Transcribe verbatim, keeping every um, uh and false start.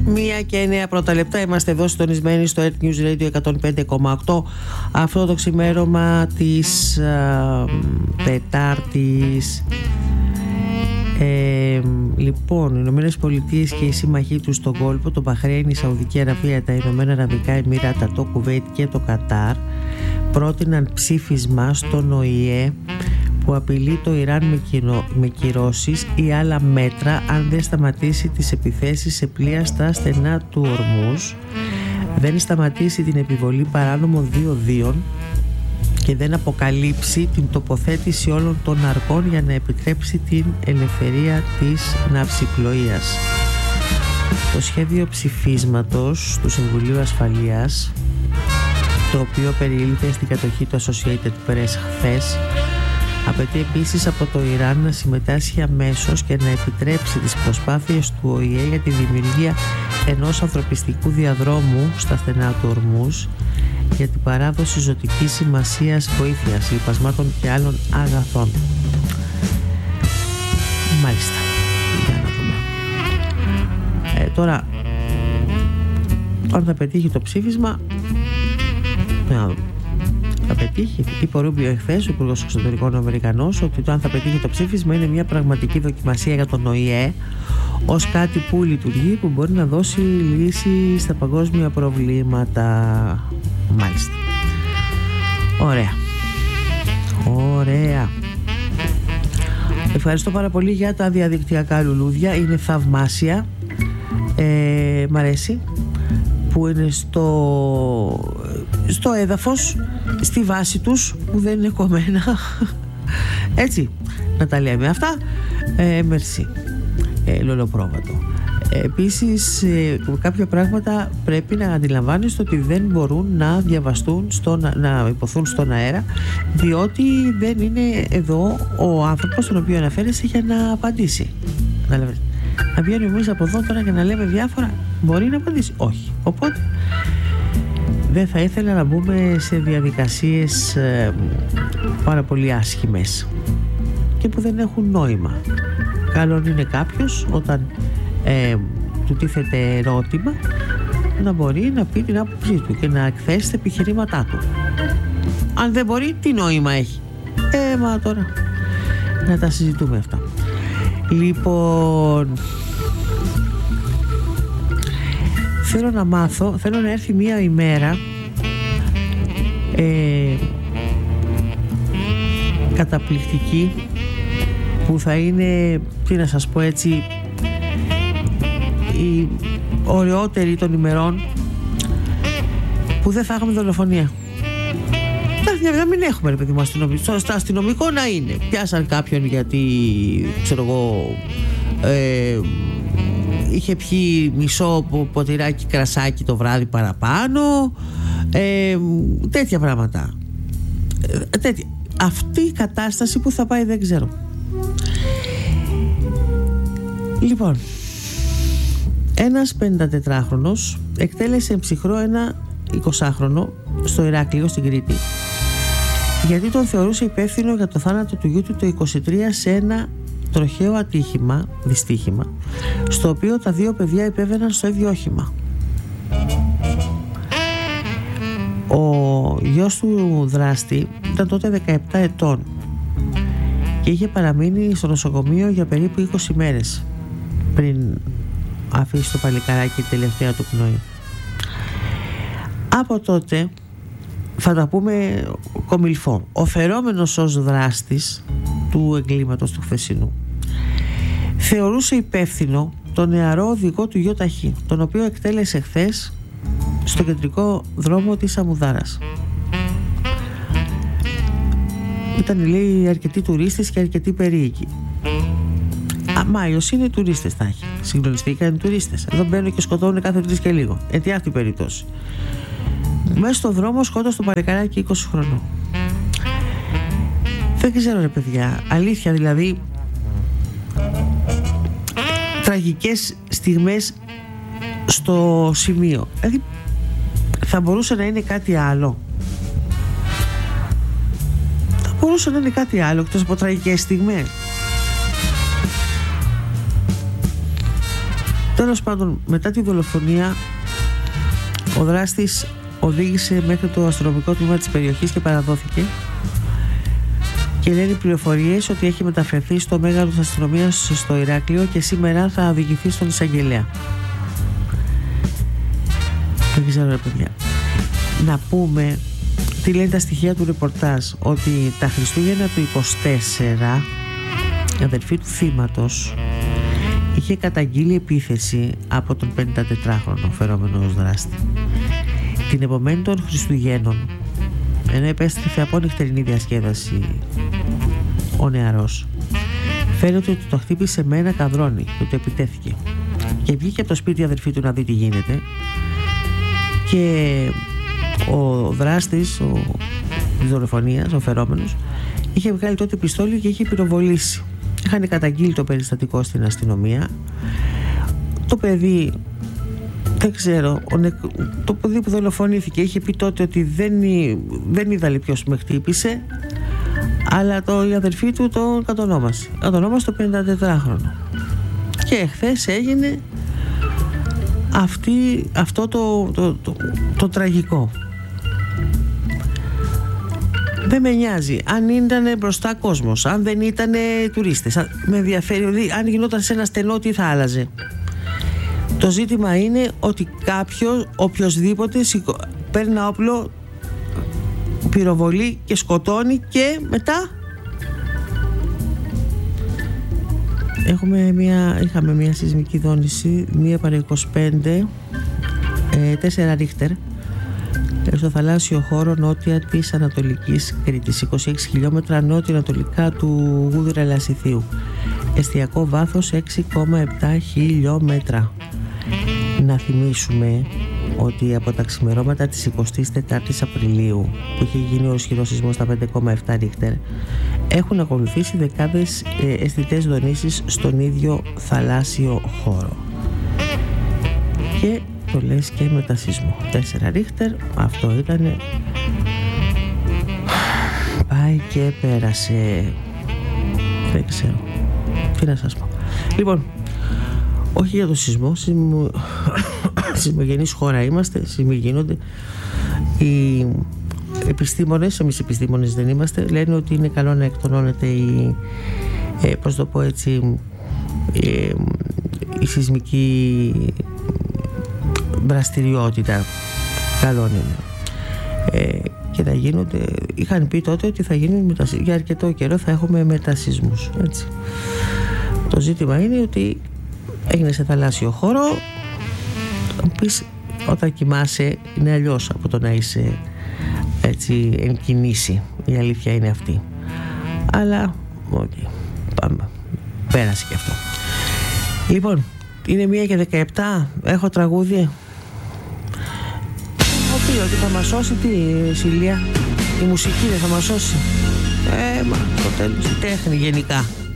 Μία και εννέα πρώτα λεπτά. Είμαστε εδώ συντονισμένοι στο Earth News Radio εκατόν πέντε κόμμα οκτώ. Αυτό το ξημέρωμα της α, Τετάρτης. Ε, λοιπόν, οι Ηνωμένες Πολιτείες και οι σύμμαχοί τους στον κόλπο, το Μπαχρέιν, η Σαουδική Αραβία, τα Ηνωμένα Αραβικά Εμμυράτα, το Κουβέιτ και το Κατάρ πρότειναν ψήφισμα στον Ο Η Ε που απειλεί το Ιράν με, κοινο, με κυρώσεις ή άλλα μέτρα αν δεν σταματήσει τις επιθέσεις σε πλοία στα στενά του Ορμούζ, δεν σταματήσει την επιβολή παράνομων διοδίων και δεν αποκαλύψει την τοποθέτηση όλων των αρκών για να επιτρέψει την ελευθερία της ναυσιπλοείας. Το σχέδιο ψηφίσματος του Συμβουλίου Ασφαλείας, το οποίο περιήλθε στην κατοχή του Associated Press χθες, απαιτεί επίσης από το Ιράν να συμμετάσχει αμέσως και να επιτρέψει τις προσπάθειες του Ο Η Ε για τη δημιουργία ενός ανθρωπιστικού διαδρόμου στα στενά του Ορμούζ για την παράδοση ζωτικής σημασίας βοήθειας, λιπασμάτων και άλλων αγαθών. Μάλιστα. Για να δούμε. Ε, τώρα, αν θα πετύχει το ψήφισμα, να δούμε. Θα πετύχει. Είπε ο Ρούμπιο εχθές, ο Υπουργός Εξωτερικών Αμερικανός, ότι το αν θα πετύχει το ψήφισμα είναι μια πραγματική δοκιμασία για τον Ο Η Ε ως κάτι που λειτουργεί, που μπορεί να δώσει λύση στα παγκόσμια προβλήματα. Μάλιστα. Ωραία. Ωραία. Ευχαριστώ πάρα πολύ για τα διαδικτυακά λουλούδια. Είναι θαυμάσια. Ε, μ' αρέσει που είναι στο, στο έδαφος, στη βάση τους, που δεν είναι κομμένα. Έτσι, να τα λέμε αυτά. Ε, μερσή. Ε, λολοπρόβατο. Ε, επίσης, ε, κάποια πράγματα πρέπει να αντιλαμβάνεστε ότι δεν μπορούν να διαβαστούν, στο, να, να υποθούν στον αέρα, διότι δεν είναι εδώ ο άνθρωπος τον οποίο αναφέρεσαι για να απαντήσει. Να, να βγαίνουμε εμείς από εδώ τώρα και να λέμε διάφορα. Μπορεί να απαντήσει? Όχι. Οπότε δεν θα ήθελα να μπούμε σε διαδικασίες ε, πάρα πολύ άσχημες και που δεν έχουν νόημα. Καλό είναι κάποιος όταν ε, του τίθεται ερώτημα να μπορεί να πει την άποψή του και να εκθέσει τα επιχειρήματά του. Αν δεν μπορεί, τι νόημα έχει? Ε, μα τώρα να τα συζητούμε αυτά. Λοιπόν, θέλω να μάθω, θέλω να έρθει μία ημέρα ε, καταπληκτική, που θα είναι, τι να σας πω έτσι, η ωραιότερη των ημερών, που δεν θα έχουμε δολοφονία. Να μην έχουμε, ρε παιδί μου, αστυνομικό. Στο αστυνομικό να είναι. Πιάσαν κάποιον γιατί, ξέρω εγώ, ε, είχε πιει μισό ποτηράκι κρασάκι το βράδυ παραπάνω. Ε, τέτοια πράγματα. Ε, τέτοια. Αυτή η κατάσταση που θα πάει δεν ξέρω. Λοιπόν, ένας πενηντατετράχρονος εκτέλεσε ψυχρό ένα εικοσάχρονο στο Ηράκλειο, στην Κρήτη, γιατί τον θεωρούσε υπεύθυνο για το θάνατο του γιού του το είκοσι τρία σε ένα τροχαίο ατύχημα, δυστύχημα, στο οποίο τα δύο παιδιά υπέβαιναν στο ίδιο όχημα. Ο γιος του δράστη ήταν τότε δεκαεπτά ετών και είχε παραμείνει στο νοσοκομείο για περίπου είκοσι μέρες πριν αφήσει το παλικαράκι τη τελευταία του πνοή. Από τότε, θα τα πούμε κομιλφό, ο φερόμενος ως δράστης του εγκλήματος του χθεσινού θεωρούσε υπεύθυνο τον νεαρό οδηγό του γιοταχή, τον οποίο εκτέλεσε χθες στο κεντρικό δρόμο της Αμμουδάρας. Ήταν, λέει, αρκετοί τουρίστες και αρκετοί περίοικοι. Α, Μάιος είναι, τουρίστες θα έχει. Συγκλονιστήκαν οι τουρίστες. Εδώ μπαίνουν και σκοτώνουν κάθε τρεις και λίγο. Ε, τι αυτή η περίπτωση. Μέσα στον δρόμο σκότωσε το παλικαράκι είκοσι χρονών. Δεν ξέρω, ρε παιδιά, αλήθεια δηλαδή, τραγικές στιγμές στο σημείο. Δηλαδή θα μπορούσε να είναι κάτι άλλο. Θα μπορούσε να είναι κάτι άλλο εκτός από τραγικές στιγμές. Τέλος πάντων, μετά τη δολοφονία, ο δράστης οδήγησε μέχρι το αστυνομικό τμήμα της περιοχής και παραδόθηκε, και λένε πληροφορίες ότι έχει μεταφερθεί στο μέγαρο της αστυνομίας στο Ηράκλειο και σήμερα θα οδηγηθεί στον εισαγγελέα. Δεν ξέρω, ρε παιδιά. Να πούμε τι λένε τα στοιχεία του ρεπορτάζ, ότι τα Χριστούγεννα του είκοσι τέσσερα η αδελφή του θύματος είχε καταγγείλει επίθεση από τον πενηντατετράχρονο φερόμενο δράστη. Την επομένη των Χριστουγέννων, ενώ επέστρεφε από νυχτερινή διασκέδαση ο νεαρός, φαίνεται ότι το χτύπησε με ένα καδρόνι και το επιτέθηκε, και βγήκε από το σπίτι η αδελφή του να δει τι γίνεται, και ο δράστης ο, της δολοφονίας, ο φερόμενος, είχε βγάλει τότε πιστόλι και είχε πυροβολήσει. Είχαν καταγγείλει το περιστατικό στην αστυνομία. Το παιδί, δεν ξέρω, το παιδί που δολοφονήθηκε είχε πει τότε ότι δεν, δεν είδα ποιος με χτύπησε, αλλά το, η αδελφή του το κατονόμασε. Κατονόμασε το πενηντατετράχρονο. Και εχθές έγινε αυτή, αυτό το, το, το, το, το τραγικό. Δεν με νοιάζει αν ήταν μπροστά κόσμος, αν δεν ήταν τουρίστες. Με ενδιαφέρει, δηλαδή, αν γινόταν σε ένα στενό, τι θα άλλαζε. Το ζήτημα είναι ότι κάποιος, οποιοσδήποτε σηκω... παίρνει ένα όπλο, πυροβολεί και σκοτώνει, και μετά έχουμε μια, είχαμε μια σεισμική δόνηση, μία παρά είκοσι πέντε, ε, τέσσερα ρίχτερ, στο θαλάσσιο χώρο νότια της Ανατολικής Κρήτης, είκοσι έξι χιλιόμετρα νότιο-ανατολικά του Γούδρα Λασιθίου. Εστιακό βάθος έξι κόμμα επτά χιλιόμετρα. Να θυμίσουμε ότι από τα ξημερώματα της εικοστής τετάρτης Απριλίου, που είχε γίνει ο ισχυρός σεισμός στα πέντε κόμμα επτά ρίχτερ, έχουν ακολουθήσει δεκάδες ε, αισθητές δονήσεις στον ίδιο θαλάσσιο χώρο. Και το λες και μετά σεισμό. τέσσερα ρίχτερ, αυτό ήτανε. Πάει και πέρασε. Δεν ξέρω. Τι να σας πω. Λοιπόν, όχι για το σεισμό, σεισμο... σεισμογενής χώρα είμαστε, σεισμοί γίνονται. Οι επιστήμονες, εμείς επιστήμονες δεν είμαστε, λένε ότι είναι καλό να εκτονώνεται η, ε, πώς το πω έτσι, ε, η σεισμική δραστηριότητα. Καλό είναι. Ε, και θα γίνονται, είχαν πει τότε ότι θα γίνουν μετασ... για αρκετό καιρό θα έχουμε μετασεισμούς, έτσι. Το ζήτημα είναι ότι έγινε σε θαλάσσιο χώρο. Θα μου πεις, όταν κοιμάσαι είναι αλλιώς από το να είσαι έτσι εν κινήσει. Η αλήθεια είναι αυτή. Αλλά okay, πάμε. Πέρασε και αυτό. Λοιπόν, είναι μία και δεκαεπτά. Έχω τραγούδι. Τι, ότι θα μας σώσει, τι, Σιλία, η μουσική δεν θα μας σώσει. Ε, μα το τέλος, η τέχνη γενικά.